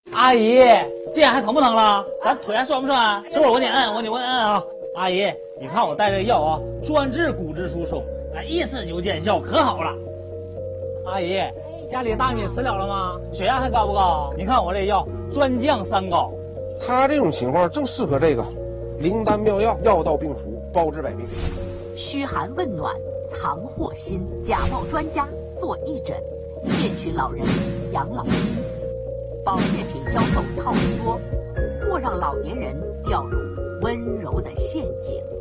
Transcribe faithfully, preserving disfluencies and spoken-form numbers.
阿姨，这样还疼不疼了？咱腿还酸不酸？是不是？我给你摁，我给你我给你摁啊！阿姨，你看我带这个药啊，专治骨质疏松，哎，一吃就见效，可好了。阿姨，家里大米吃了了吗？血压还高不高？你看我这药专降三高。 他这种情况正适合这个灵丹妙药，药到病除，包治百病。 嘘寒问暖，藏祸心，假冒专家做义诊，骗取老人养老金。保健品销售套路多，或让老年人掉入温柔的陷阱。